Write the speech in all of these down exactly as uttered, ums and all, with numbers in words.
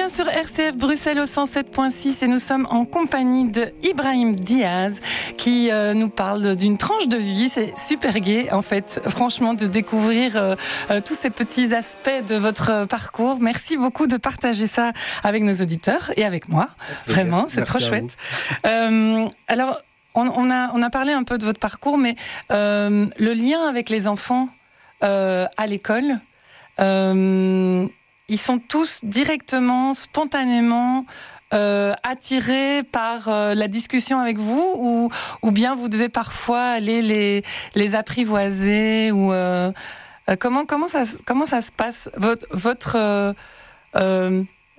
bien sur R C F Bruxelles au cent sept virgule six et nous sommes en compagnie de Ibrahim Diaz qui euh, nous parle d'une tranche de vie. C'est super gai en fait, franchement, de découvrir euh, euh, tous ces petits aspects de votre parcours. Merci beaucoup de partager ça avec nos auditeurs et avec moi. Vraiment, c'est Merci trop chouette. Euh, alors, on, on, a, on a parlé un peu de votre parcours, mais euh, le lien avec les enfants euh, à l'école, euh, ils sont tous directement, spontanément euh, attirés par euh, la discussion avec vous, ou, ou bien vous devez parfois aller les, les apprivoiser, ou euh, euh, comment, comment, ça, comment ça se passe, votre, votre euh, euh,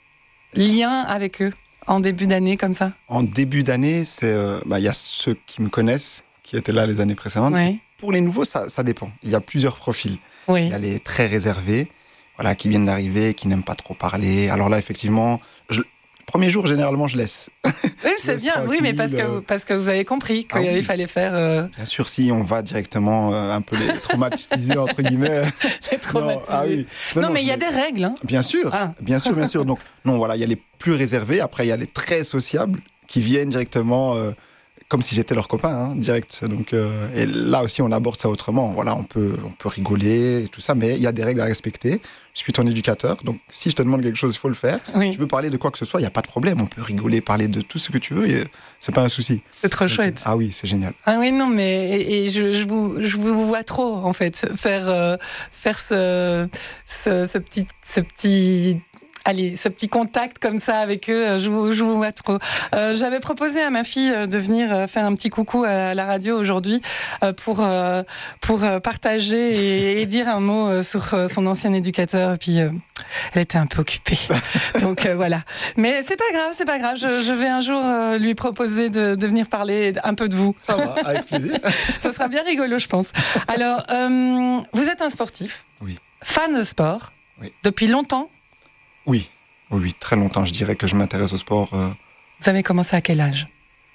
lien avec eux en début d'année comme ça? En début d'année, c'est euh, bah, y a ceux qui me connaissent, qui étaient là les années précédentes. Oui. Pour les nouveaux, ça, ça dépend. Il y a plusieurs profils. Oui. Il y a les très réservés, voilà, qui viennent d'arriver, qui n'aiment pas trop parler. Alors là, effectivement, je, le premier jour, généralement, je laisse. Oui, c'est bien. Oui, mais parce que, vous, parce que vous avez compris qu'il ah oui. fallait faire... Euh... Bien sûr, si on va directement euh, un peu les traumatiser, entre guillemets. Les traumatiser. Non, ah oui. non, non, non mais il y a des règles. Hein. Bien sûr, ah. bien sûr, bien sûr. Donc, non, voilà, il y a les plus réservés. Après, il y a les très sociables qui viennent directement... Euh, comme si j'étais leur copain, hein, direct. Donc, euh, et là aussi, on aborde ça autrement. Voilà, on peut, on peut rigoler et tout ça, mais il y a des règles à respecter. Je suis ton éducateur, donc si je te demande quelque chose, il faut le faire. Oui. Tu veux parler de quoi que ce soit, il n'y a pas de problème. On peut rigoler, parler de tout ce que tu veux, et c'est pas un souci. C'est trop donc, chouette. Ah oui, c'est génial. Ah oui, non, mais et, et je, je, vous, je vous vois trop, en fait, faire, euh, faire ce, ce, ce petit... Ce petit Allez, ce petit contact comme ça avec eux, je vous, je vous vois trop. Euh, j'avais proposé à ma fille de venir faire un petit coucou à la radio aujourd'hui pour euh, pour partager et, et dire un mot sur son ancien éducateur. Et puis euh, elle était un peu occupée, donc euh, voilà. Mais c'est pas grave, c'est pas grave. Je, je vais un jour euh, lui proposer de, de venir parler un peu de vous. Ça va, avec plaisir. Ça sera bien rigolo, je pense. Alors, euh, vous êtes un sportif, oui, fan de sport, oui, depuis longtemps. Oui, oui, oui, très longtemps. Je dirais que je m'intéresse au sport. Euh... Vous avez commencé à quel âge?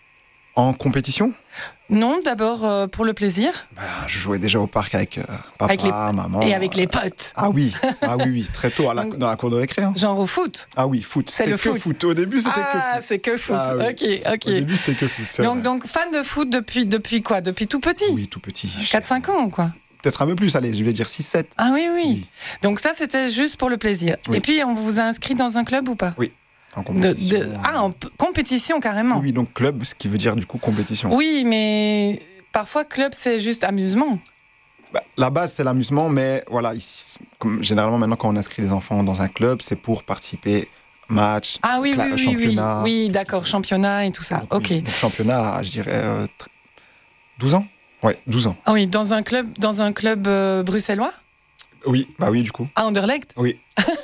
En compétition? Non, d'abord euh, pour le plaisir. Bah, je jouais déjà au parc avec euh, papa, avec les... maman. Et avec les potes. Ah oui, ah oui, oui, très tôt à la, Donc, dans la cour de récré. Hein. Genre au foot. Ah oui, foot. C'est c'était le que foot. foot. Au début, c'était ah, que foot. Ah, c'est que foot. Ah, oui. Ok, ok. Au début, c'était que foot. Donc, vrai. donc, fan de foot depuis, depuis quoi? Depuis tout petit? Oui, tout petit. quatre cinq ans, quoi. Peut-être un peu plus, allez, je vais dire six sept. Ah oui, oui, oui. Donc ça, c'était juste pour le plaisir. Oui. Et puis, on vous a inscrit dans un club ou pas? Oui. En compétition. De, de... Ah, en p- compétition, carrément. Oui, donc club, ce qui veut dire du coup compétition. Oui, mais parfois club, c'est juste amusement. Bah, la base, c'est l'amusement, mais voilà, ici, comme généralement maintenant quand on inscrit les enfants dans un club, c'est pour participer match, ah oui, cla- oui, oui, championnat. Oui, oui, d'accord, championnat et tout ça. Donc, ok. Oui, donc championnat, je dirais euh, douze ans. Ouais, douze ans. Ah oui, dans un club, dans un club euh, bruxellois. Oui, bah oui, du coup. À Anderlecht? Oui.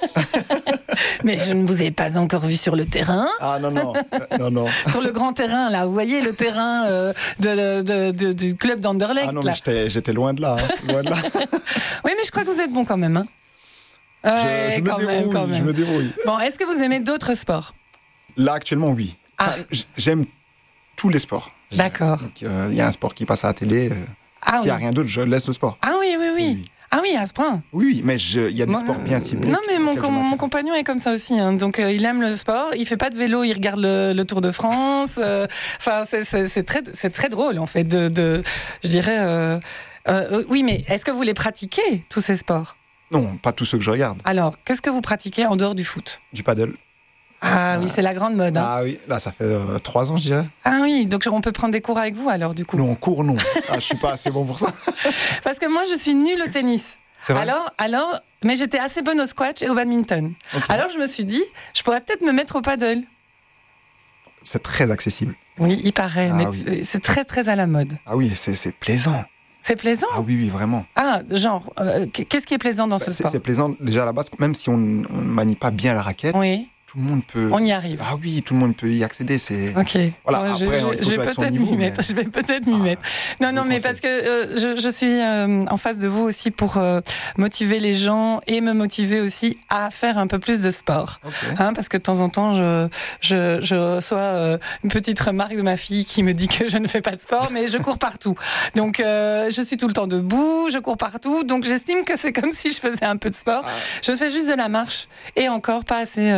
Mais je ne vous ai pas encore vu sur le terrain. Ah non, non, non, non. Sur le grand terrain, là, vous voyez le terrain euh, de, de, de, du club d'Anderlecht. Ah non, là. mais j'étais, j'étais loin de là. Hein, loin de là. Oui, mais je crois que vous êtes bon quand même. Hein. Ouais, je, je, quand me même, quand même. je me débrouille. Bon, est-ce que vous aimez d'autres sports? Là, actuellement, oui. Ah. Enfin, j'aime tous les sports. D'accord. Il euh, y a un sport qui passe à la télé. Euh, ah, S'il n'y oui. a rien d'autre, je laisse le sport. Ah oui, oui, oui. oui, oui. Ah oui, à ce point. Oui, oui, mais il y a des Moi, sports bien ciblés. Non, mais mon, com- mon compagnon est comme ça aussi. Hein. Donc, euh, il aime le sport. Il fait pas de vélo, il regarde le, le Tour de France. Enfin, euh, c'est, c'est, c'est très, c'est très drôle en fait. De, de je dirais. Euh, euh, oui, mais est-ce que vous les pratiquez tous ces sports? Non, pas tous ceux que je regarde. Alors, qu'est-ce que vous pratiquez en dehors du foot? Du paddle. Ah, ah oui, c'est la grande mode. Hein. Ah oui, là, ça fait euh, trois ans, je dirais. Ah oui, donc on peut prendre des cours avec vous alors, du coup? Non, cours, non. Ah, je suis pas assez bon pour ça. Parce que moi, je suis nulle au tennis. C'est vrai? Alors, alors, mais j'étais assez bonne au squash et au badminton. Okay. Alors, je me suis dit, je pourrais peut-être me mettre au paddle. C'est très accessible. Oui, il paraît, ah, mais oui. c'est, c'est très, très à la mode. Ah oui, c'est, c'est plaisant. C'est plaisant? Ah oui, oui, vraiment. Ah, genre, euh, qu'est-ce qui est plaisant dans bah, ce c'est, sport? C'est plaisant, déjà à la base, même si on ne manie pas bien la raquette, oui. tout le monde peut... On y arrive. Ah oui, tout le monde peut y accéder. C'est... Ok. Voilà, Moi, après, je, je, je, vais peut-être niveau, m'y mettre. mais... je vais peut-être m'y ah, mettre. Non, non, mais parce que euh, je, je suis euh, en face de vous aussi pour euh, motiver les gens et me motiver aussi à faire un peu plus de sport. Okay. Hein, parce que de temps en temps, je, je, je reçois euh, une petite remarque de ma fille qui me dit que je ne fais pas de sport, mais je cours partout. Donc, euh, je suis tout le temps debout, je cours partout. Donc, j'estime que c'est comme si je faisais un peu de sport. Ah. Je fais juste de la marche et encore pas assez, euh,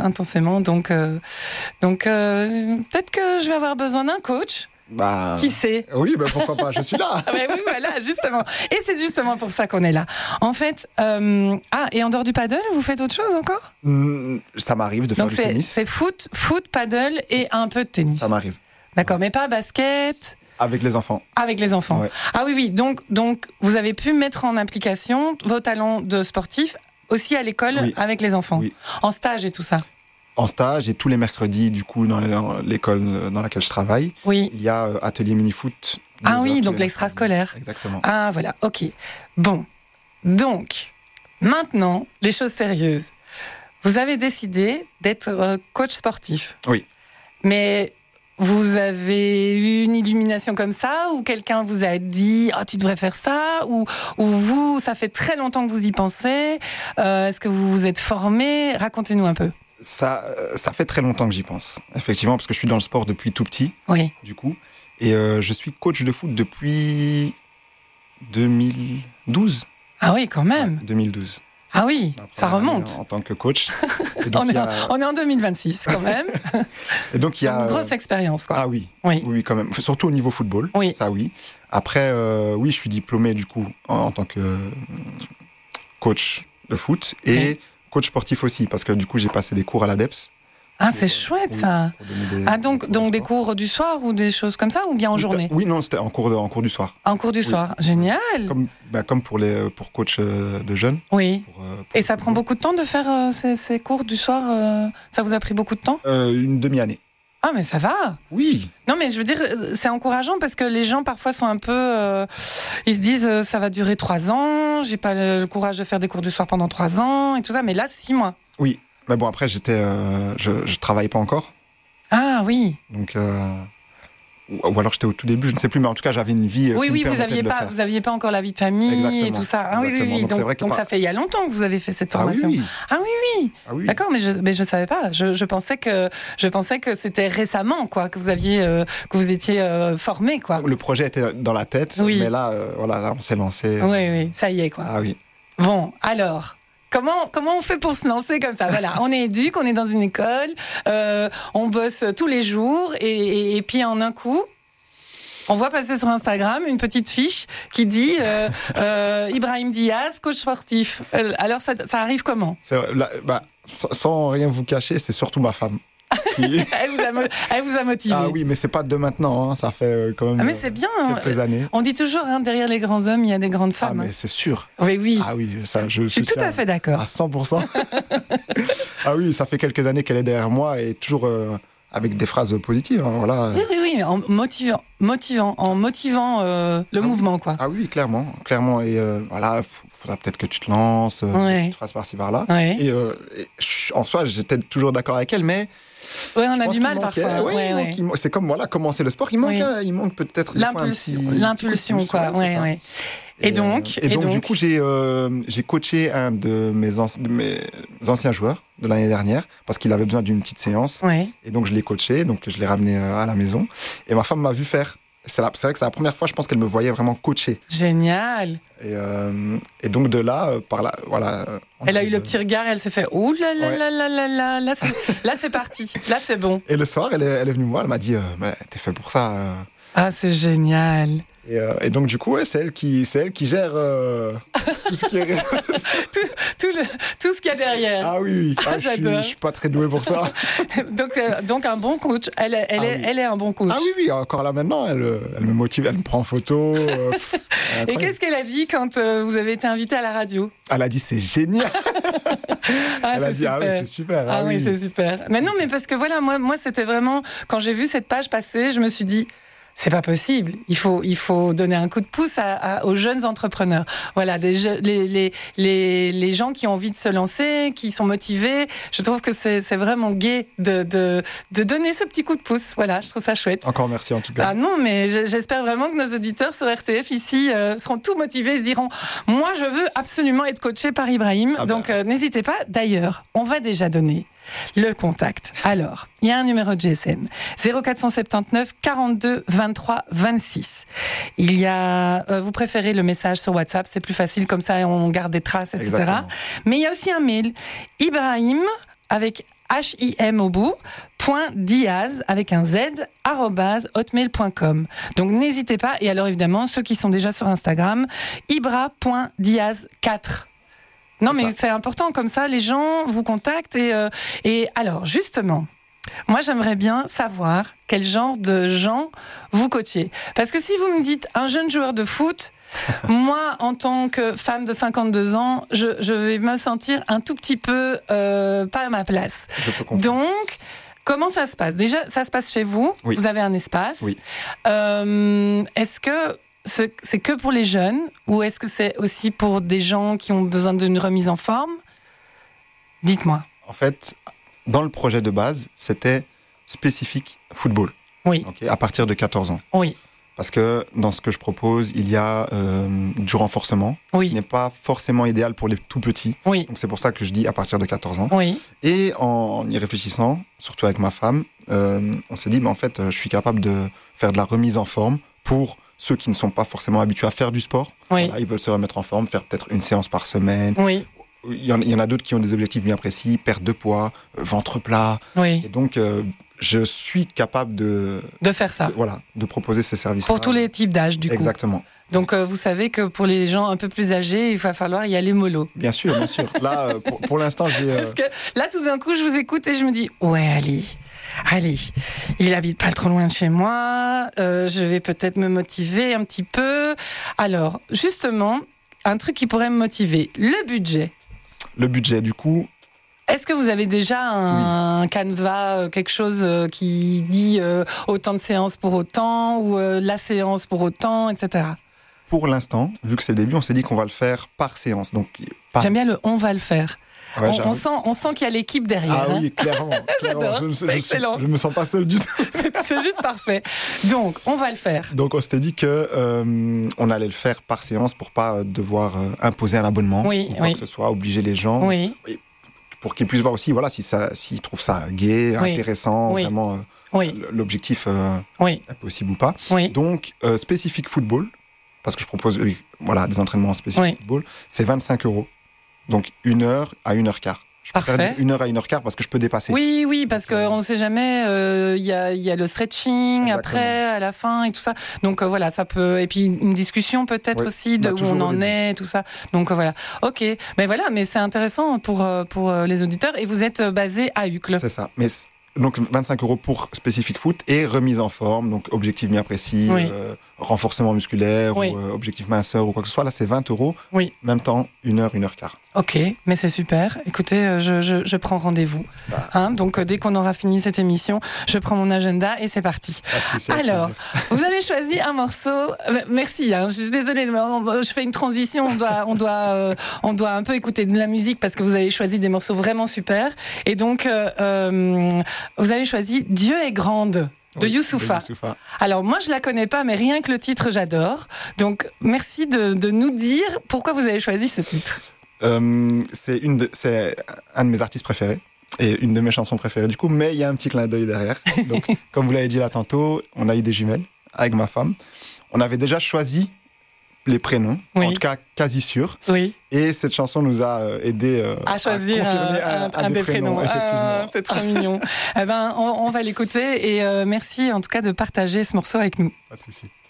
intensément. Donc, euh, donc euh, peut-être que je vais avoir besoin d'un coach. Bah, Qui sait? Oui, bah pourquoi pas, je suis là. Ouais, oui, voilà, justement. Et c'est justement pour ça qu'on est là. En fait, euh, ah, et en dehors du paddle, vous faites autre chose encore? Mm, ça m'arrive de faire Donc du c'est, tennis. c'est foot, foot, paddle et un peu de tennis. Ça m'arrive. D'accord, mais pas basket avec les enfants. Avec les enfants. Ouais. Ah oui, oui. Donc, donc, vous avez pu mettre en application vos talents de sportif aussi à l'école oui. avec les enfants, oui. en stage et tout ça. En stage et tous les mercredis, du coup, dans l'école dans laquelle je travaille, oui. il y a euh, atelier mini-foot. Ah oui, donc l'extrascolaire. Exactement. Ah voilà, ok. Bon, donc, maintenant, les choses sérieuses. Vous avez décidé d'être euh, coach sportif. Oui. Mais vous avez eu une illumination comme ça, ou quelqu'un vous a dit « Ah, oh, tu devrais faire ça », ou, ou vous, ça fait très longtemps que vous y pensez, euh, est-ce que vous vous êtes formé? Racontez-nous un peu. Ça, ça fait très longtemps que j'y pense, effectivement, parce que je suis dans le sport depuis tout petit, oui. du coup. Et euh, je suis coach de foot depuis deux mille douze. Ah oui, quand même. Ouais, deux mille douze. Ah oui, ça remonte. En, en tant que coach. Et donc, on, est a... en, on est en deux mille vingt-six, quand même. Et donc, il y a... Une grosse expérience, quoi. Ah oui, oui, oui, quand même. Surtout au niveau football, oui. ça oui. Après, euh, oui, je suis diplômé, du coup, en, en tant que coach de foot. Et... Oui. Coach sportif aussi, parce que du coup, j'ai passé des cours à l'ADEPS. Ah, c'est chouette, oui, ça. Des, ah, donc, des donc des cours du soir ou des choses comme ça, ou bien en oui, journée? Oui, non, c'était en cours, de, en cours du soir. En cours du oui. soir, génial. Comme, bah, comme pour, les, pour coach de jeunes. Oui. Pour, pour Et ça prend beaucoup de temps de faire euh, ces, ces cours du soir euh, ça vous a pris beaucoup de temps? euh, Une demi-année. Ah, mais ça va. Oui. Non, mais je veux dire, c'est encourageant parce que les gens parfois sont un peu, euh, ils se disent, euh, ça va durer trois ans. J'ai pas le courage de faire des cours du soir pendant trois ans et tout ça. Mais là, six mois. Oui. Mais bon, après, j'étais, euh, je, je travaille pas encore. Ah oui. Donc, euh, ou alors j'étais au tout début, je ne sais plus, mais en tout cas, j'avais une vie. Euh, oui, qui oui, me vous aviez pas, vous aviez pas encore la vie de famille exactement, et tout ça. Ah oui, oui, oui. Donc, donc, vrai que donc pas... ça fait il y a longtemps que vous avez fait cette formation. Ah oui, oui. Ah oui, oui. Ah, oui. D'accord, mais je, mais je savais pas. Je, je pensais que, je pensais que c'était récemment, quoi, que vous aviez, euh, que vous étiez euh, formé, quoi. Le projet était dans la tête, oui. mais là, euh, voilà, là, on s'est lancé. Oui, oui, ça y est, quoi. Ah oui. Bon, alors. Comment, comment on fait pour se lancer comme ça? Voilà, on est éduque, on est dans une école, euh, on bosse tous les jours, et, et, et puis en un coup, on voit passer sur Instagram une petite fiche qui dit euh, euh, Ibrahim Diaz, coach sportif. Alors ça, ça arrive comment? C'est, là, bah, sans, sans rien vous cacher, c'est surtout ma femme. Qui... elle, vous a, elle vous a motivé. Ah oui, mais c'est pas de maintenant, hein, ça fait quand même ah mais c'est bien, quelques années. On dit toujours, hein, derrière les grands hommes, il y a des grandes femmes. Ah mais c'est sûr. Oui, oui. Ah oui, ça, je, je suis tout à fait d'accord. À cent pour cent. Ah oui, ça fait quelques années qu'elle est derrière moi et toujours euh, avec des phrases positives. Hein, voilà. Oui, oui, oui, en motivant, motivant, en motivant euh, le ah mouvement, oui. quoi. Ah oui, clairement, clairement. Et euh, voilà, faudra peut-être que tu te lances, euh, ouais. des petites phrases par-ci par-là. Ouais. Et, euh, et en soi, j'étais toujours d'accord avec elle, mais oui, on a du mal manquait, parfois. Oui, ouais, ouais. Manque, c'est comme voilà, commencer le sport, il manque, oui. un, il manque peut-être l'impulsion, petit, l'impulsion, quoi. Ouais, ouais. Et, et donc, et, et donc, donc, du coup, j'ai euh, j'ai coaché un de mes, anci- de mes anciens joueurs de l'année dernière parce qu'il avait besoin d'une petite séance. Ouais. Et donc, je l'ai coaché, donc je l'ai ramené à la maison. Et ma femme m'a vu faire. C'est, la, c'est vrai que c'est la première fois, je pense, qu'elle me voyait vraiment coacher. Génial. Et, euh, et donc de là, euh, par là, voilà. Elle a eu de... le petit regard, elle s'est fait ouh là là ouais. là là là là, là c'est, là c'est parti, là c'est bon. Et le soir, elle est, elle est venue me voir, elle m'a dit, euh, mais t'es fait pour ça. Euh. Ah c'est génial. Et, euh, et donc du coup, ouais, c'est elle qui, c'est elle qui gère euh, tout ce qui est tout, tout, le, tout ce qu'il y a derrière. Ah oui, oui. Ah, ah, j'adore. Je suis, je suis pas très doué pour ça. donc, euh, donc un bon coach. Elle, elle, ah, est, oui. elle est un bon coach. Ah oui, oui. Encore là maintenant, elle, elle me motive, elle me prend en photo. Euh, pff, et qu'est-ce qu'elle a dit quand euh, vous avez été invité à la radio? Elle a dit c'est génial. ah, elle c'est a dit super. ah oui, c'est super. Ah, ah oui, oui, c'est super. Mais non, mais parce que voilà, moi, moi, c'était vraiment quand j'ai vu cette page passer, je me suis dit. C'est pas possible. Il faut, il faut donner un coup de pouce à, à, aux jeunes entrepreneurs. Voilà, des je, les, les, les, les gens qui ont envie de se lancer, qui sont motivés. Je trouve que c'est, c'est vraiment gai de, de, de donner ce petit coup de pouce. Voilà, je trouve ça chouette. Encore merci en tout cas. Ah non, mais j'espère vraiment que nos auditeurs sur R T F ici euh, seront tout motivés et se diront « Moi, je veux absolument être coaché par Ibrahim. Ah » Donc, ben. euh, n'hésitez pas. D'ailleurs, on va déjà donner le contact. Alors, il y a un numéro de G S M, zéro quatre cent soixante-dix-neuf quarante-deux vingt-trois vingt-six. Il y a, euh, vous préférez le message sur WhatsApp, c'est plus facile, comme ça on garde des traces, et cetera. Exactement. Mais il y a aussi un mail, Ibrahim avec H I M au bout, point Diaz, avec un Z, arobase hotmail point com. Donc n'hésitez pas. Et alors évidemment, ceux qui sont déjà sur Instagram, ibra point diaz quatre. Non, c'est mais ça. C'est important, comme ça, les gens vous contactent. Et, euh, et alors, justement, moi, j'aimerais bien savoir quel genre de gens vous coachez. Parce que si vous me dites un jeune joueur de foot, moi, en tant que femme de cinquante-deux ans, je, je vais me sentir un tout petit peu euh, pas à ma place. Donc, comment ça se passe ? Déjà, ça se passe chez vous. Oui. Vous avez un espace. Oui. Euh, est-ce que c'est que pour les jeunes ou est-ce que c'est aussi pour des gens qui ont besoin d'une remise en forme ? Dites-moi. En fait, dans le projet de base, c'était spécifique football. Oui. Okay, à partir de quatorze ans. Oui. Parce que dans ce que je propose, il y a euh, du renforcement, oui. qui n'est pas forcément idéal pour les tout petits. Oui. Donc c'est pour ça que je dis à partir de quatorze ans. Oui. Et en, en y réfléchissant, surtout avec ma femme, euh, on s'est dit, mais en fait, je suis capable de faire de la remise en forme pour ceux qui ne sont pas forcément habitués à faire du sport. Oui. Voilà, ils veulent se remettre en forme, faire peut-être une séance par semaine. Oui. Il y en, il y en a d'autres qui ont des objectifs bien précis, perte de poids, euh, ventre plat. Oui. Et donc, euh, je suis capable de... De faire ça. De, voilà, de proposer ces services-là. Pour tous les types d'âge, du coup. Exactement. Donc, euh, vous savez que pour les gens un peu plus âgés, il va falloir y aller mollo. Bien sûr, bien sûr. Là, euh, pour, pour l'instant, je vais... Euh... Parce que là, tout d'un coup, je vous écoute et je me dis, ouais, allez... Allez, il habite pas trop loin de chez moi, euh, je vais peut-être me motiver un petit peu. Alors, justement, un truc qui pourrait me motiver, le budget. Le budget, du coup... Est-ce que vous avez déjà un oui. canevas, quelque chose qui dit euh, autant de séances pour autant, ou euh, la séance pour autant, et cetera. Pour l'instant, vu que c'est le début, on s'est dit qu'on va le faire par séance. Donc, par... J'aime bien le « on va le faire ». Ouais, on, on, sent, on sent qu'il y a l'équipe derrière. Ah oui, clairement. clairement. J'adore, je, c'est je, excellent. Je, je me sens pas seul du tout. c'est, c'est juste parfait. Donc, on va le faire. Donc, on s'était dit que euh, on allait le faire par séance pour pas devoir euh, imposer un abonnement. Oui, ou quoi oui. que ce soit, obliger les gens. Oui. Et pour qu'ils puissent voir aussi, voilà, si ça, s'ils trouvent ça gai, oui. intéressant, oui. vraiment euh, oui. l'objectif euh, oui. est possible ou pas. Oui. Donc, euh, spécifique football, parce que je propose euh, voilà, des entraînements spécifiques oui. football, c'est vingt-cinq euros. Donc, une heure à une heure quart. Je préfère dire une heure à une heure quart parce que je peux dépasser. Oui, oui, parce qu'on ne sait jamais. Il euh, y, a, y a le stretching Exactement. Après, à la fin et tout ça. Donc euh, voilà, ça peut. Et puis une discussion peut-être oui. aussi de bah, où on en est, tout ça. Donc euh, voilà. Ok. Mais voilà, mais c'est intéressant pour pour les auditeurs. Et vous êtes basé à Uccle. C'est ça. Mais donc vingt-cinq euros pour spécifique foot et remise en forme, donc objectif bien précis, oui. euh, renforcement musculaire oui. ou euh, objectif minceur ou quoi que ce soit. Là, c'est vingt euros. Oui. Même temps, une heure, une heure quart. Ok, mais c'est super. Écoutez, je, je, je prends rendez-vous. Bah. Hein, donc, dès qu'on aura fini cette émission, je prends mon agenda et c'est parti. Souci, alors, vous avez choisi un morceau. Merci, hein, je suis désolée, je fais une transition. On doit, on, doit, euh, on doit un peu écouter de la musique parce que vous avez choisi des morceaux vraiment super. Et donc, euh, vous avez choisi Dieu est grande. De, oui, Youssoupha. de Youssoupha. Alors moi je la connais pas, mais rien que le titre j'adore. Donc merci de, de nous dire pourquoi vous avez choisi ce titre. Euh, c'est une de, c'est un de mes artistes préférés et une de mes chansons préférées du coup, mais il y a un petit clin d'œil derrière. Donc comme vous l'avez dit là tantôt, on a eu des jumelles avec ma femme. On avait déjà choisi les prénoms, oui. en tout cas quasi sûr. Oui. Et cette chanson nous a aidé euh, à choisir à confirmer un, un, un, un des, des prénoms. prénoms. Effectivement. Ah, c'est trop mignon. Eh ben, on, on va l'écouter et euh, merci en tout cas de partager ce morceau avec nous. Pas de souci.